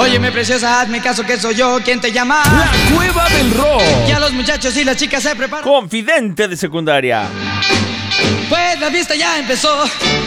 Óyeme, preciosa, hazme caso que soy yo quien te llama. La Cueva del Rock. Ya los muchachos y las chicas se preparan. Confidente de secundaria. Pues la fiesta ya empezó.